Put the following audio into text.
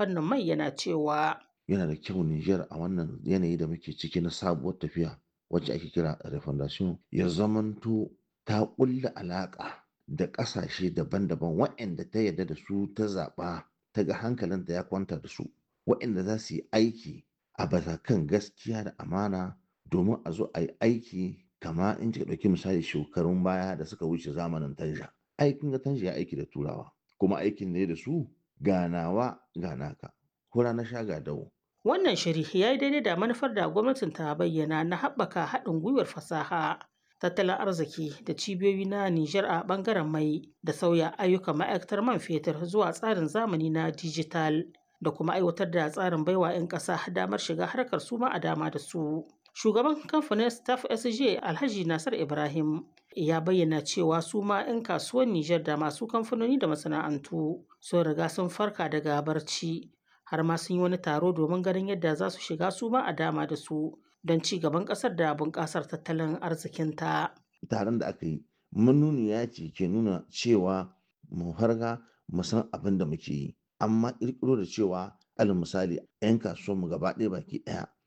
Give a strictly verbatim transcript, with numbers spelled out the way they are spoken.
fannin mai yana cewa. Yana da kyau Nijar a wannan yanayi da muke ciki na sabuwar tafiya wacce ake kira refondation ya zamanto ta ƙulla alaƙa da ƙasashe daban-daban waɗanda ta yarda da su ta zaɓa ta ga hankalinta ya kwanta da su waɗanda za su yi aiki a bisa kan gaskiya da amana domin a zo a yi aiki kama in kika ɗauki misali shekarun baya da suka wuce zamanin Tanja. Aikin ga Tanja ya aiki da Turawa kuma aikin ne da su ganawa ga naka. Hura na sha ga dawo. Wannan shiri ya yi daidai da manufar da gwamnatin ta bayyana na haɓaka haɗin gwiwar fasaha, tattalin arziki da cibiyoyi na Nijar a ɓangaren mai da sauya ayyukan ma'aikatar man fetur zuwa tsarin zamani na dijital da kuma aiwatar da tsarin baiwa 'yan ƙasa damar shiga harkar su ma a dama da su. Shugaban kamfanin Staff S J Alhaji Nasir Ibrahim ya bayyana cewa su ma 'yan kasuwar Nijar da masu kamfanoni da masana'antu sun riga sun farka daga barci. Har ma sun yi wani taro domin ganin yadda za su shiga su ma a dama da su don ci gaban ƙasar da bunƙasar tattalin arzikinta. Taron da aka yi manuniya ce ke nuna cewa mu farga mu san abin da muke yi amma ƙirƙiro da cewa alal misali 'yan kasuwanmu gaba ɗaya baki ɗaya